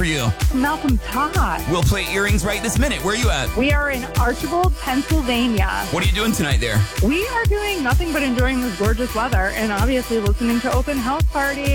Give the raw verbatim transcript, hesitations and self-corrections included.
for you? Malcolm Todd. We'll play earrings right this minute. Where are you at? We are in Archibald, Pennsylvania. What are you doing tonight there? We are doing nothing but enjoying this gorgeous weather and obviously listening to Open House Party.